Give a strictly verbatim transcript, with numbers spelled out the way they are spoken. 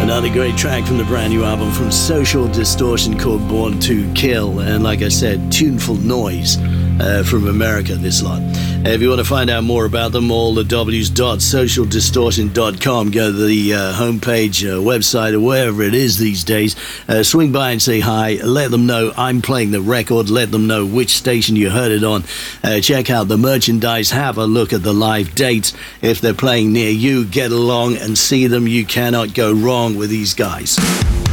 Another great track from the brand new album from Social Distortion called Born to Kill. And like I said, tuneful noise uh, from America, this lot. Uh, if you want to find out more about them, all the w's dot social distortion dot com. Go to the uh, homepage, uh, website, or wherever it is these days. Uh, swing by and say hi. Let them know I'm playing the record. Let them know which station you heard it on. Uh, check out the merchandise. Have a look at the live dates. If they're playing near you, get along and see them. You cannot go wrong with these guys.